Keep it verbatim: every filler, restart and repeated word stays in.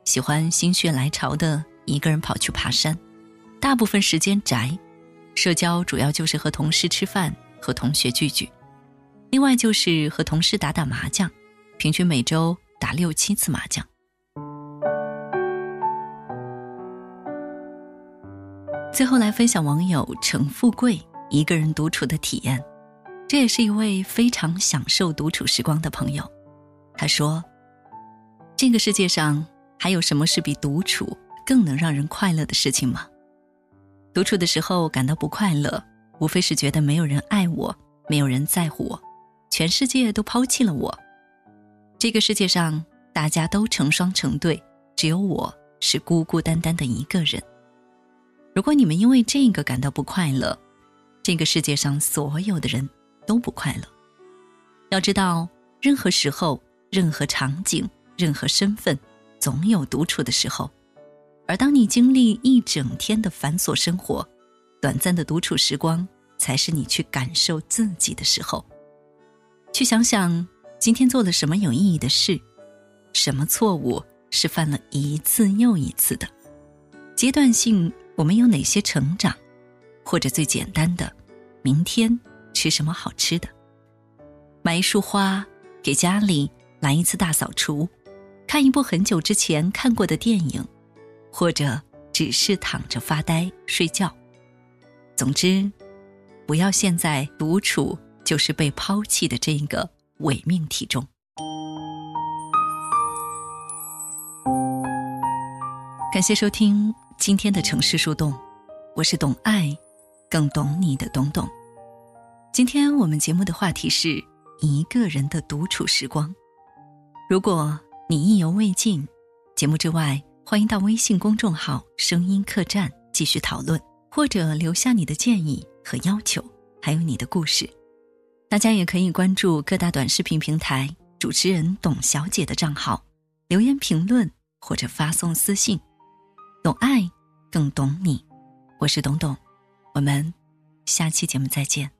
喜欢心血来潮的一个人跑去爬山，大部分时间宅，社交主要就是和同事吃饭，和同学聚聚，另外就是和同事打打麻将，平均每周打六七次麻将。最后来分享网友程富贵一个人独处的体验，这也是一位非常享受独处时光的朋友。他说，这个世界上还有什么是比独处更能让人快乐的事情吗？独处的时候感到不快乐，无非是觉得没有人爱我，没有人在乎我，全世界都抛弃了我。这个世界上大家都成双成对，只有我是孤孤单单的一个人。如果你们因为这个感到不快乐，这个世界上所有的人都不快乐。要知道，任何时候、任何场景、任何身份，总有独处的时候。而当你经历一整天的繁琐生活，短暂的独处时光才是你去感受自己的时候。去想想今天做了什么有意义的事，什么错误是犯了一次又一次的，阶段性我们有哪些成长，或者最简单的，明天吃什么好吃的，买一束花，给家里来一次大扫除，看一部很久之前看过的电影，或者只是躺着发呆睡觉。总之，不要陷在独处就是被抛弃的这个伪命题中。感谢收听今天的城市树洞，我是懂爱更懂你的懂懂。今天我们节目的话题是一个人的独处时光。如果你意犹未尽，节目之外欢迎到微信公众号声音客栈继续讨论，或者留下你的建议和要求，还有你的故事。大家也可以关注各大短视频平台主持人董小姐的账号，留言评论或者发送私信。懂爱更懂你，我是董董，我们下期节目再见。